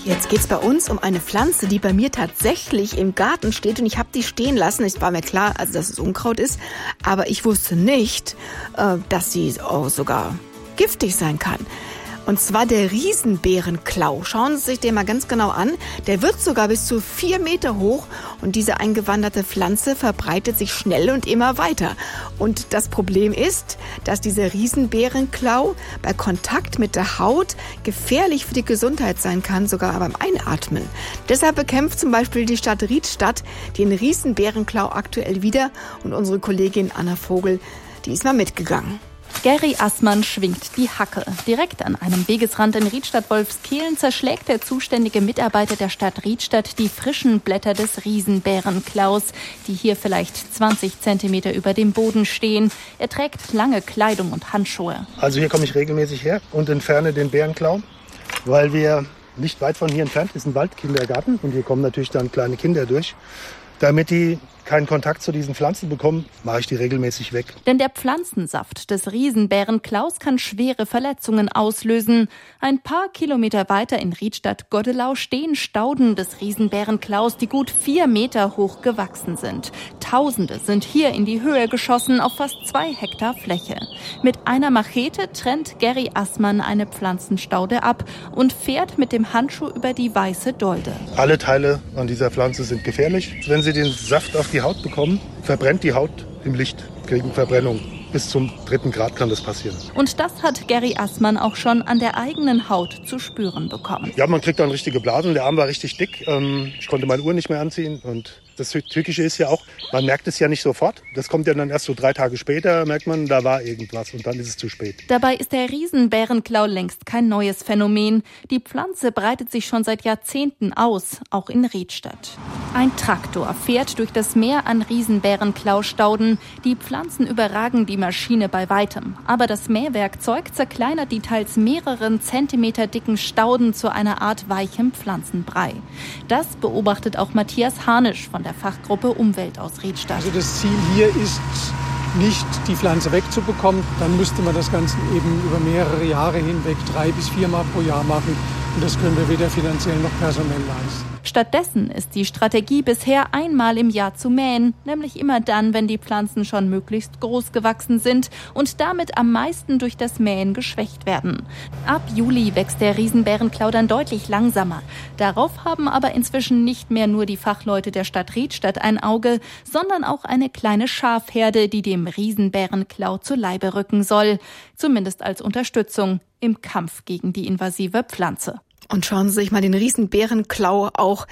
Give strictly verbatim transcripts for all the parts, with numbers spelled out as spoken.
Jetzt geht's bei uns um eine Pflanze, die bei mir tatsächlich im Garten steht und ich habe die stehen lassen. Es war mir klar, also dass es Unkraut ist, aber ich wusste nicht, äh, dass sie auch sogar giftig sein kann. Und zwar der Riesenbeerenklau. Schauen Sie sich den mal ganz genau an. Der wird sogar bis zu vier Meter hoch und diese eingewanderte Pflanze verbreitet sich schnell und immer weiter. Und das Problem ist, dass dieser Riesenbeerenklau bei Kontakt mit der Haut gefährlich für die Gesundheit sein kann, sogar beim Einatmen. Deshalb bekämpft zum Beispiel die Stadt Riedstadt den Riesenbeerenklau aktuell wieder und unsere Kollegin Anna Vogel, die ist mal mitgegangen. Gary Assmann schwingt die Hacke. Direkt an einem Wegesrand in Riedstadt-Wolfskehlen zerschlägt der zuständige Mitarbeiter der Stadt Riedstadt die frischen Blätter des Riesenbeerenklaus, die hier vielleicht zwanzig Zentimeter über dem Boden stehen. Er trägt lange Kleidung und Handschuhe. Also hier komme ich regelmäßig her und entferne den Beerenklau, weil wir nicht weit von hier entfernt ist ein Waldkindergarten und hier kommen natürlich dann kleine Kinder durch. Damit die keinen Kontakt zu diesen Pflanzen bekommen, mache ich die regelmäßig weg. Denn der Pflanzensaft des Riesenbeerenklaus kann schwere Verletzungen auslösen. Ein paar Kilometer weiter in Riedstadt-Goddelau stehen Stauden des Riesenbeerenklaus, die gut vier Meter hoch gewachsen sind. Tausende sind hier in die Höhe geschossen auf fast zwei Hektar Fläche. Mit einer Machete trennt Gary Assmann eine Pflanzenstaude ab und fährt mit dem Handschuh über die weiße Dolde. Alle Teile an dieser Pflanze sind gefährlich. Wenn Sie den Saft auf die Haut bekommen, verbrennt die Haut im Licht, kriegen Verbrennung. Bis zum dritten Grad kann das passieren. Und das hat Gary Assmann auch schon an der eigenen Haut zu spüren bekommen. Ja, man kriegt dann richtige Blasen. Der Arm war richtig dick. Ich konnte meine Uhr nicht mehr anziehen. Und das Tückische ist ja auch, man merkt es ja nicht sofort. Das kommt ja dann erst so drei Tage später, merkt man, da war irgendwas und dann ist es zu spät. Dabei ist der Riesenbeerenklau längst kein neues Phänomen. Die Pflanze breitet sich schon seit Jahrzehnten aus, auch in Riedstadt. Ein Traktor fährt durch das Meer an Riesenbeerenklaustauden. Die Pflanzen überragen die Maschine bei weitem. Aber das Mähwerkzeug zerkleinert die teils mehreren Zentimeter dicken Stauden zu einer Art weichem Pflanzenbrei. Das beobachtet auch Matthias Harnisch von der Fachgruppe Umwelt aus Riedstadt. Also das Ziel hier ist nicht, die Pflanze wegzubekommen. Dann müsste man das Ganze eben über mehrere Jahre hinweg drei bis viermal pro Jahr machen. Und das können wir weder finanziell noch personell leisten. Stattdessen ist die Strategie bisher einmal im Jahr zu mähen, nämlich immer dann, wenn die Pflanzen schon möglichst groß gewachsen sind und damit am meisten durch das Mähen geschwächt werden. Ab Juli wächst der Riesenbeerenklau dann deutlich langsamer. Darauf haben aber inzwischen nicht mehr nur die Fachleute der Stadt Riedstadt ein Auge, sondern auch eine kleine Schafherde, die dem Riesenbeerenklau zu Leibe rücken soll. Zumindest als Unterstützung im Kampf gegen die invasive Pflanze. Und schauen Sie sich mal den Riesenbeerenklau, auch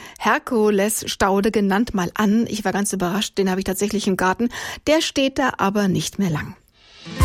Herkulesstaude genannt, mal an. Ich war ganz überrascht, den habe ich tatsächlich im Garten. Der steht da aber nicht mehr lang.